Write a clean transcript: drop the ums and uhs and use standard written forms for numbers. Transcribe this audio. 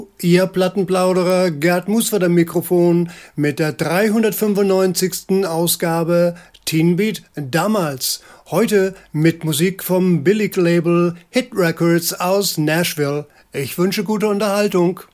Ihr Plattenplauderer Gerd Muswert am Mikrofon mit der 395. Ausgabe Teen Beat damals. Heute mit Musik vom Billig-Label Hit Records aus Nashville. Ich wünsche gute Unterhaltung.